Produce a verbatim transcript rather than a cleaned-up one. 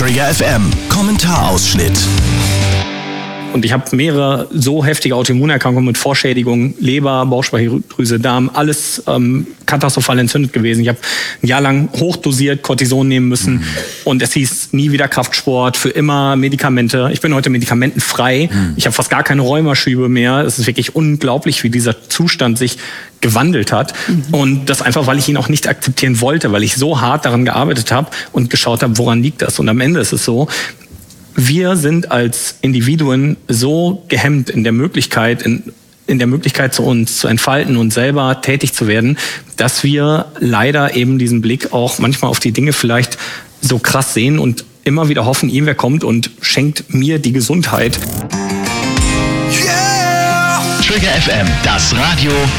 Trigger F M, Kommentarausschnitt. Und ich habe mehrere so heftige Autoimmunerkrankungen mit Vorschädigungen, Leber, Bauchspeicheldrüse, Darm, alles ähm, katastrophal entzündet gewesen. Ich habe ein Jahr lang hochdosiert Cortison nehmen müssen mhm. und es hieß nie wieder Kraftsport, für immer Medikamente. Ich bin heute medikamentenfrei. Mhm. Ich habe fast gar keine Rheumaschübe mehr. Es ist wirklich unglaublich, wie dieser Zustand sich gewandelt hat. Mhm. Und das einfach, weil ich ihn auch nicht akzeptieren wollte, weil ich so hart daran gearbeitet habe und geschaut habe, woran liegt das. Und am Ende ist es so, wir sind als Individuen so gehemmt in der Möglichkeit, in, in der Möglichkeit zu uns zu entfalten und selber tätig zu werden, dass wir leider eben diesen Blick auch manchmal auf die Dinge vielleicht so krass sehen und immer wieder hoffen, irgendwer kommt und schenkt mir die Gesundheit. Yeah! Trigger F M, das Radio